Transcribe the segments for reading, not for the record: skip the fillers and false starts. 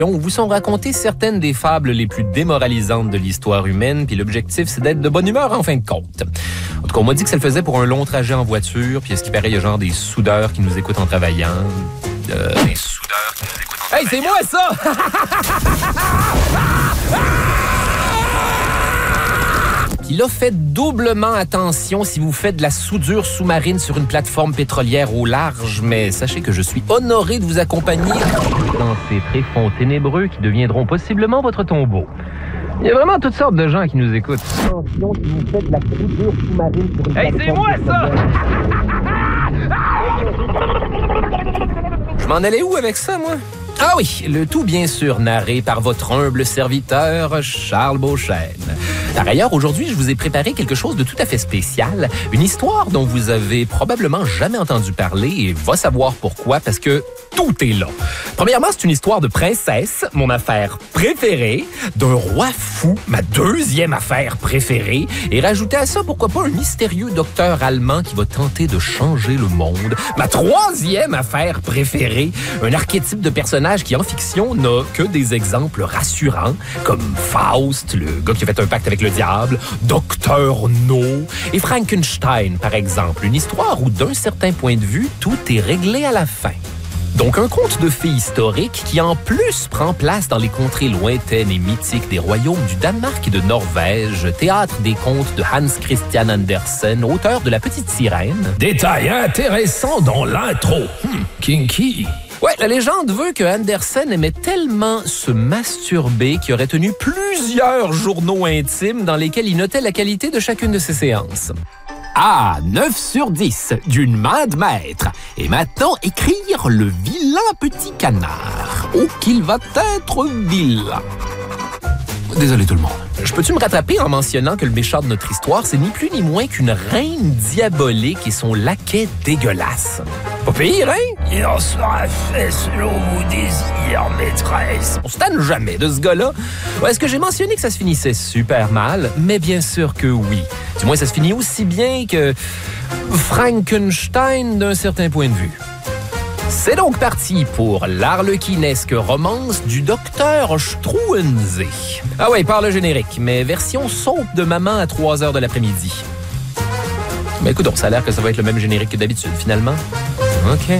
On vous sont racontées certaines des fables les plus démoralisantes de l'histoire humaine, puis l'objectif, c'est d'être de bonne humeur en fin de compte. En tout cas, on m'a dit que ça le faisait pour un long trajet en voiture, puis est-ce qu'il paraît, il y a genre des soudeurs qui nous écoutent en travaillant. Des soudeurs qui nous écoutent en travaillant. Hey, c'est moi, ça! Puis là, faites doublement attention si vous faites de la soudure sous-marine sur une plateforme pétrolière au large, mais sachez que je suis honoré de vous accompagner dans ces tréfonds ténébreux qui deviendront possiblement votre tombeau. Il y a vraiment toutes sortes de gens qui nous écoutent. Attention si vous faites de la soudure sous-marine sur une plateforme pétrolière. Hey, c'est moi, ça! Je m'en allais où avec ça, moi? Ah oui, le tout bien sûr narré par votre humble serviteur, Charles Beauchesne. Par ailleurs, aujourd'hui, je vous ai préparé quelque chose de tout à fait spécial, une histoire dont vous avez probablement jamais entendu parler et va savoir pourquoi, parce que tout est là. Premièrement, c'est une histoire de princesse, mon affaire préférée, d'un roi fou, ma deuxième affaire préférée, et rajouter à ça, pourquoi pas, un mystérieux docteur allemand qui va tenter de changer le monde, ma troisième affaire préférée, un archétype de personnage qui, en fiction, n'a que des exemples rassurants, comme Faust, le gars qui a fait un pacte avec le diable, Docteur No, et Frankenstein, par exemple, une histoire où, d'un certain point de vue, tout est réglé à la fin. Donc, un conte de fées historique qui, en plus, prend place dans les contrées lointaines et mythiques des royaumes du Danemark et de Norvège, théâtre des contes de Hans Christian Andersen, auteur de La Petite Sirène. Détail intéressant dans l'intro. Kinky. Ouais, la légende veut que Andersen aimait tellement se masturber qu'il aurait tenu plusieurs journaux intimes dans lesquels il notait la qualité de chacune de ses séances. Ah, 9 sur 10, d'une main de maître. Et maintenant, écrire le vilain petit canard. Oh, qu'il va être vilain. Désolé tout le monde. Je peux-tu me rattraper en mentionnant que le méchant de notre histoire, c'est ni plus ni moins qu'une reine diabolique et son laquais dégueulasse. Pas pire, hein? Il en sera fait selon vos désirs, maîtresse. On se tanne jamais de ce gars-là. Est-ce que j'ai mentionné que ça se finissait super mal? Mais bien sûr que oui. Du moins, ça se finit aussi bien que Frankenstein d'un certain point de vue. C'est donc parti pour l'arlequinesque romance du docteur Struensee. Ah ouais, par le générique, mais version soap de maman à 3 heures de l'après-midi. Mais écoute, ça a l'air que ça va être le même générique que d'habitude, finalement. OK.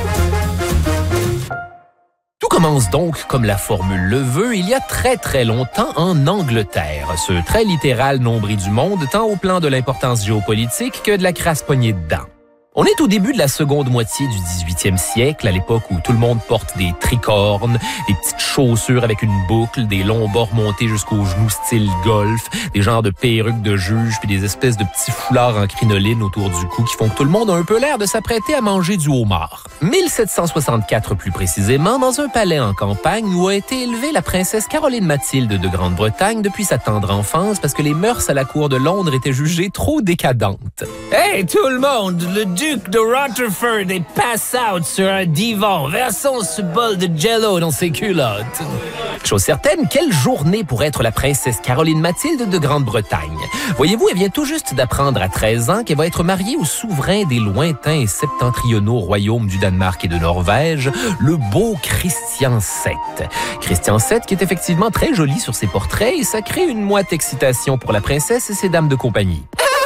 Tout commence donc, comme la formule le veut, il y a très très longtemps en Angleterre, ce très littéral nombril du monde, tant au plan de l'importance géopolitique que de la crasse poignée de dents. On est au début de la seconde moitié du 18e siècle, à l'époque où tout le monde porte des tricornes, des petites chaussures avec une boucle, des longs bords montés jusqu'aux genoux style golf, des genres de perruques de juge, puis des espèces de petits foulards en crinoline autour du cou qui font que tout le monde a un peu l'air de s'apprêter à manger du homard. 1764 plus précisément, dans un palais en campagne où a été élevée la princesse Caroline Mathilde de Grande-Bretagne depuis sa tendre enfance parce que les mœurs à la cour de Londres étaient jugées trop décadentes. Hey tout le monde, le duc de Rutherford est pass out sur un divan, versant ce bol de jello dans ses culottes. Chose certaine, quelle journée pour être la princesse Caroline Mathilde de Grande-Bretagne. Voyez-vous, elle vient tout juste d'apprendre à 13 ans qu'elle va être mariée au souverain des lointains et septentrionaux royaumes du Danemark et de Norvège, le beau Christian VII. Christian VII qui est effectivement très joli sur ses portraits et ça crée une moite excitation pour la princesse et ses dames de compagnie.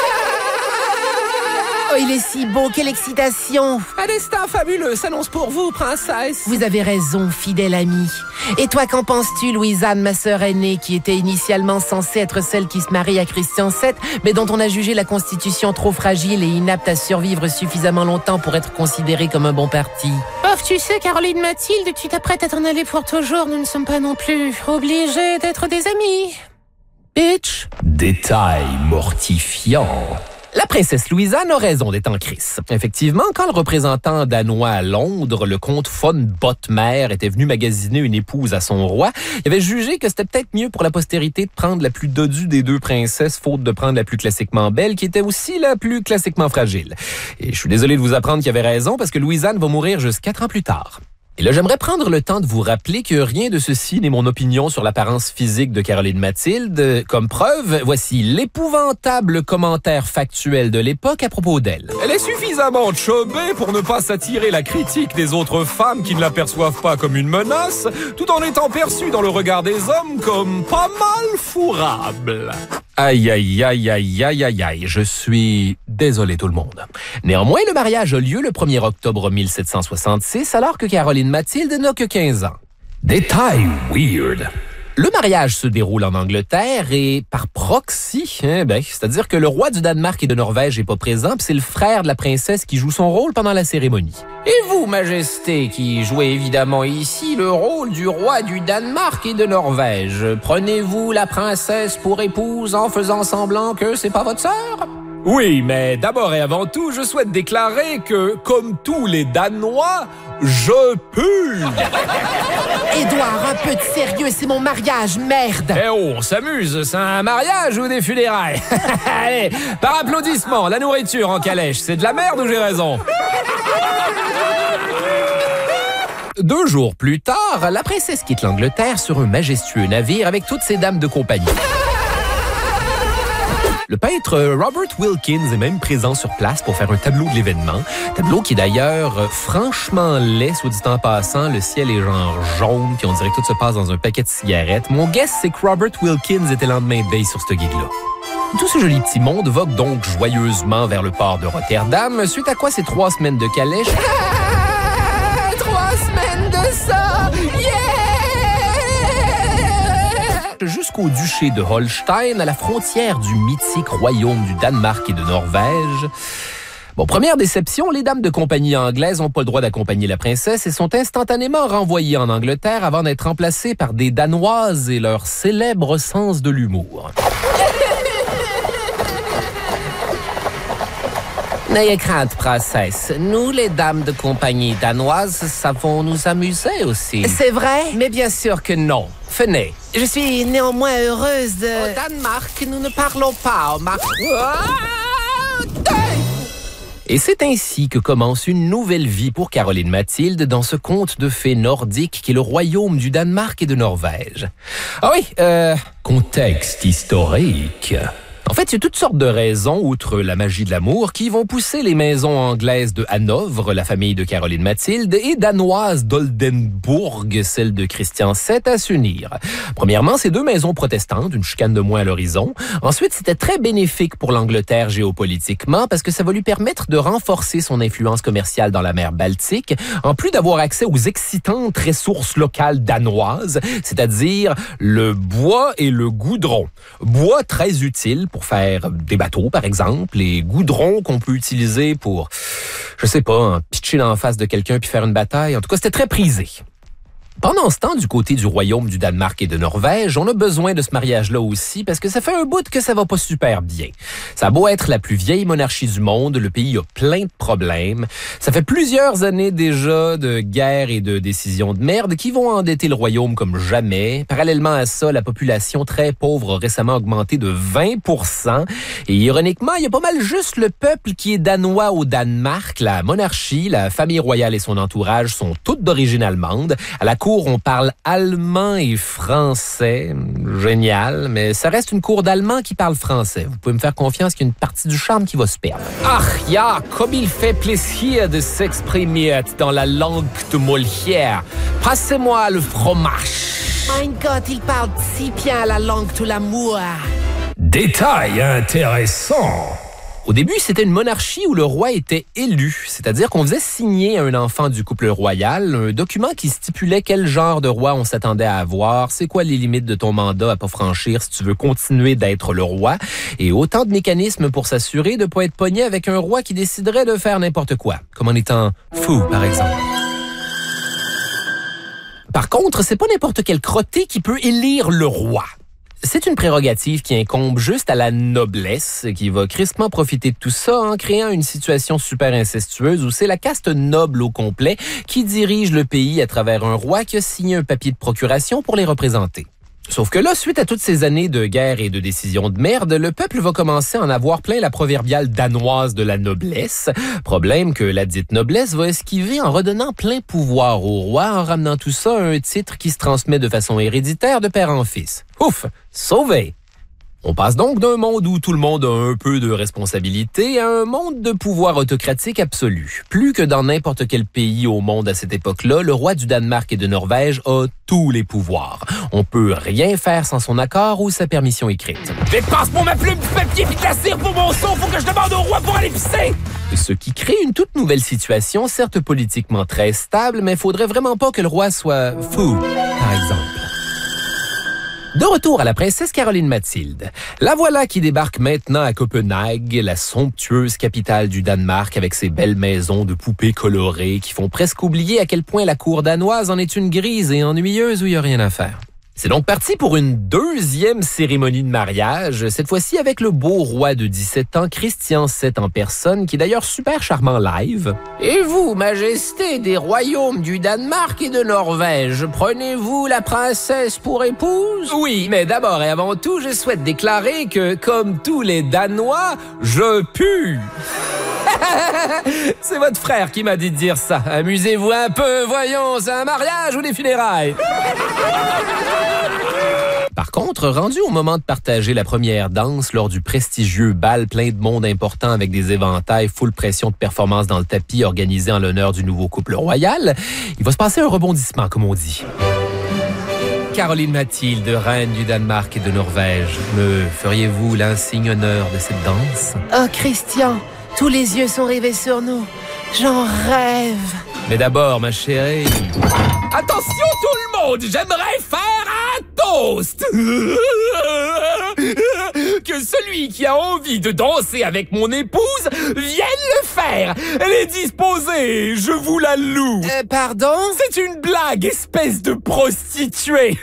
Oh, il est si beau, quelle excitation! Un destin fabuleux s'annonce pour vous, princesse. Vous avez raison, fidèle amie. Et toi, qu'en penses-tu, Louise-Anne, ma sœur aînée, qui était initialement censée être celle qui se marie à Christian VII, mais dont on a jugé la constitution trop fragile et inapte à survivre suffisamment longtemps pour être considérée comme un bon parti? Ouf, tu sais, Caroline Mathilde, tu t'apprêtes à t'en aller pour toujours. Nous ne sommes pas non plus obligés d'être des amis. Bitch. Détail mortifiant. La princesse Louise-Anne a raison d'être en crise. Effectivement, quand le représentant danois à Londres, le comte von Bottmer, était venu magasiner une épouse à son roi, il avait jugé que c'était peut-être mieux pour la postérité de prendre la plus dodue des deux princesses, faute de prendre la plus classiquement belle, qui était aussi la plus classiquement fragile. Et je suis désolé de vous apprendre qu'il avait raison, parce que Louise-Anne va mourir juste 4 ans plus tard. Et là, j'aimerais prendre le temps de vous rappeler que rien de ceci n'est mon opinion sur l'apparence physique de Caroline Mathilde. Comme preuve, voici l'épouvantable commentaire factuel de l'époque à propos d'elle. Elle est suffisamment chobée pour ne pas s'attirer la critique des autres femmes qui ne la perçoivent pas comme une menace, tout en étant perçue dans le regard des hommes comme pas mal fourrable. Aïe, aïe, aïe, aïe, aïe, aïe, aïe, je suis désolé tout le monde. Néanmoins, le mariage a lieu le 1er octobre 1766, alors que Caroline Mathilde n'a que 15 ans. Détail weird. Le mariage se déroule en Angleterre et par proxy, c'est-à-dire que le roi du Danemark et de Norvège n'est pas présent, puis c'est le frère de la princesse qui joue son rôle pendant la cérémonie. Et vous, Majesté, qui jouez évidemment ici le rôle du roi du Danemark et de Norvège, prenez-vous la princesse pour épouse en faisant semblant que c'est pas votre sœur? Oui, mais d'abord et avant tout, je souhaite déclarer que, comme tous les Danois, je pue! Édouard, un peu de sérieux, c'est mon mariage, merde! Eh oh, on s'amuse, c'est un mariage ou des funérailles? Allez, par applaudissement, la nourriture en calèche, c'est de la merde ou j'ai raison? 2 jours plus tard, la princesse quitte l'Angleterre sur un majestueux navire avec toutes ses dames de compagnie. Le peintre Robert Wilkins est même présent sur place pour faire un tableau de l'événement. Tableau qui est d'ailleurs franchement laid, soit dit en passant. Le ciel est genre jaune, puis on dirait que tout se passe dans un paquet de cigarettes. Mon guess, c'est que Robert Wilkins était lendemain de veille sur ce gig-là. Tout ce joli petit monde vogue donc joyeusement vers le port de Rotterdam, suite à quoi ces 3 semaines de calèche... 3 semaines de ça! Yeah! Jusqu'au duché de Holstein, à la frontière du mythique royaume du Danemark et de Norvège. Bon, première déception, les dames de compagnie anglaises n'ont pas le droit d'accompagner la princesse et sont instantanément renvoyées en Angleterre avant d'être remplacées par des Danoises et leur célèbre sens de l'humour. N'ayez crainte, princesse. Nous, les dames de compagnie danoises, savons nous amuser aussi. C'est vrai? Mais bien sûr que non. Venez. Je suis néanmoins heureuse de... Au Danemark, nous ne parlons pas Et c'est ainsi que commence une nouvelle vie pour Caroline Mathilde dans ce conte de fées nordique qui est le royaume du Danemark et de Norvège. Ah oui, contexte historique. En fait, il y a toutes sortes de raisons, outre la magie de l'amour, qui vont pousser les maisons anglaises de Hanovre, la famille de Caroline Mathilde, et danoises d'Oldenburg, celle de Christian VII, à s'unir. Premièrement, ces 2 maisons protestantes, une chicane de moins à l'horizon. Ensuite, c'était très bénéfique pour l'Angleterre géopolitiquement parce que ça va lui permettre de renforcer son influence commerciale dans la mer Baltique, en plus d'avoir accès aux excitantes ressources locales danoises, c'est-à-dire le bois et le goudron. Bois très utile pour faire des bateaux, par exemple, et goudron qu'on peut utiliser pour, je sais pas, pitcher dans la face de quelqu'un puis faire une bataille. En tout cas, c'était très prisé. Pendant ce temps, du côté du royaume du Danemark et de Norvège, on a besoin de ce mariage-là aussi parce que ça fait un bout que ça va pas super bien. Ça a beau être la plus vieille monarchie du monde, le pays a plein de problèmes. Ça fait plusieurs années déjà de guerres et de décisions de merde qui vont endetter le royaume comme jamais. Parallèlement à ça, la population très pauvre a récemment augmenté de 20%. Et ironiquement, il y a pas mal juste le peuple qui est danois au Danemark. La monarchie, la famille royale et son entourage sont toutes d'origine allemande. À la cour, on parle allemand et français. Génial, mais ça reste une cour d'allemand qui parle français. Vous pouvez me faire confiance qu'il y a une partie du charme qui va se perdre. Ach ja, comme il fait plaisir de s'exprimer dans la langue de Molière. Passez-moi le fromage. Mein Gott, il parle si bien la langue de l'amour. Détail intéressant. Au début, c'était une monarchie où le roi était élu, c'est-à-dire qu'on faisait signer à un enfant du couple royal un document qui stipulait quel genre de roi on s'attendait à avoir, c'est quoi les limites de ton mandat à pas franchir si tu veux continuer d'être le roi, et autant de mécanismes pour s'assurer de pas être pogné avec un roi qui déciderait de faire n'importe quoi, comme en étant fou, par exemple. Par contre, c'est pas n'importe quel crotté qui peut élire le roi. C'est une prérogative qui incombe juste à la noblesse, qui va crispement profiter de tout ça en créant une situation super incestueuse où c'est la caste noble au complet qui dirige le pays à travers un roi qui a signé un papier de procuration pour les représenter. Sauf que là, suite à toutes ces années de guerre et de décisions de merde, le peuple va commencer à en avoir plein la proverbiale danoise de la noblesse. Problème que la dite noblesse va esquiver en redonnant plein pouvoir au roi, en ramenant tout ça à un titre qui se transmet de façon héréditaire de père en fils. Ouf! Sauvé! On passe donc d'un monde où tout le monde a un peu de responsabilité à un monde de pouvoir autocratique absolu. Plus que dans n'importe quel pays au monde à cette époque-là, le roi du Danemark et de Norvège a tous les pouvoirs. On peut rien faire sans son accord ou sa permission écrite. Dépasse-moi ma plume, du papier puis de la cire pour mon son, faut que je demande au roi pour aller pisser! Ce qui crée une toute nouvelle situation, certes politiquement très stable, mais faudrait vraiment pas que le roi soit fou, par exemple. De retour à la princesse Caroline Mathilde. La voilà qui débarque maintenant à Copenhague, la somptueuse capitale du Danemark avec ses belles maisons de poupées colorées qui font presque oublier à quel point la cour danoise en est une grise et ennuyeuse où il n'y a rien à faire. C'est donc parti pour une deuxième cérémonie de mariage, cette fois-ci avec le beau roi de 17 ans, Christian VII en personne, qui est d'ailleurs super charmant live. Et vous, majesté des royaumes du Danemark et de Norvège, prenez-vous la princesse pour épouse? Oui, mais d'abord et avant tout, je souhaite déclarer que, comme tous les Danois, je pue. C'est votre frère qui m'a dit de dire ça. Amusez-vous un peu, voyons, c'est un mariage ou des funérailles? Par contre, rendu au moment de partager la première danse lors du prestigieux bal plein de monde important avec des éventails full pression de performance dans le tapis organisé en l'honneur du nouveau couple royal, il va se passer un rebondissement, comme on dit. Caroline Mathilde, reine du Danemark et de Norvège, me feriez-vous l'insigne honneur de cette danse? Oh, Christian, tous les yeux sont rivés sur nous. J'en rêve. Mais d'abord, ma chérie... Attention tout le monde, j'aimerais faire un toast! Que celui qui a envie de danser avec mon épouse vienne le faire! Elle est disposée, je vous la loue! Pardon? C'est une blague, espèce de prostituée!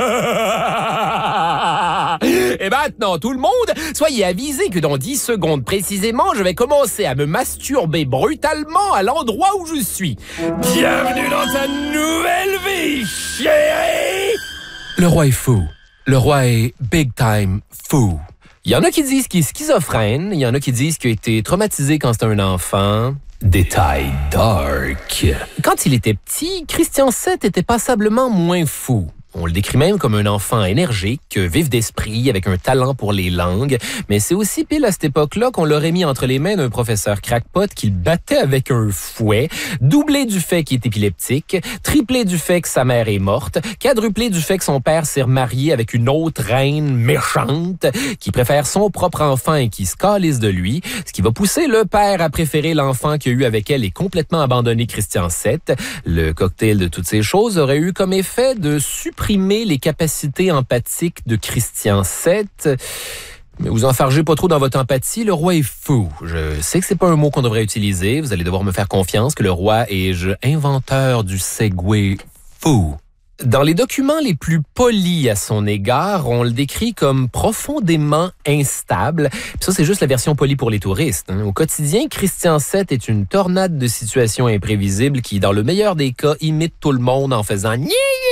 Et maintenant, tout le monde, soyez avisés que dans 10 secondes précisément, je vais commencer à me masturber brutalement à l'endroit où je suis. Bienvenue dans ta nouvelle vie, chérie! Le roi est fou. Le roi est big time fou. Il y en a qui disent qu'il est schizophrène, il y en a qui disent qu'il a été traumatisé quand c'était un enfant. Détail dark. Quand il était petit, Christian VII était passablement moins fou. On le décrit même comme un enfant énergique, vif d'esprit, avec un talent pour les langues. Mais c'est aussi pile à cette époque-là qu'on l'aurait mis entre les mains d'un professeur crackpot qui le battait avec un fouet, doublé du fait qu'il est épileptique, triplé du fait que sa mère est morte, quadruplé du fait que son père s'est remarié avec une autre reine méchante qui préfère son propre enfant et qui se calisse de lui, ce qui va pousser le père à préférer l'enfant qu'il a eu avec elle et complètement abandonner Christian VII. Le cocktail de toutes ces choses aurait eu comme effet de supprimer les capacités empathiques de Christian VII. Mais vous enfargez pas trop dans votre empathie, le roi est fou. Je sais que c'est pas un mot qu'on devrait utiliser, vous allez devoir me faire confiance que le roi est inventeur du segway fou. Dans les documents les plus polis à son égard, on le décrit comme profondément instable. Puis ça, c'est juste la version polie pour les touristes. Au quotidien, Christian VII est une tornade de situations imprévisibles qui, dans le meilleur des cas, imite tout le monde en faisant «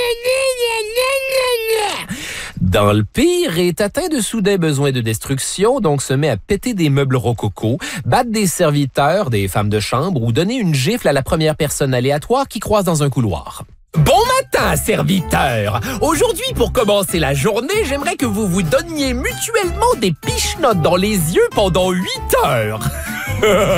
Dans le pire, est atteint de soudains besoins de destruction, donc se met à péter des meubles rococo, battre des serviteurs, des femmes de chambre ou donner une gifle à la première personne aléatoire qui croise dans un couloir. Bon matin, serviteur! Aujourd'hui, pour commencer la journée, j'aimerais que vous vous donniez mutuellement des pichenottes dans les yeux pendant 8 heures.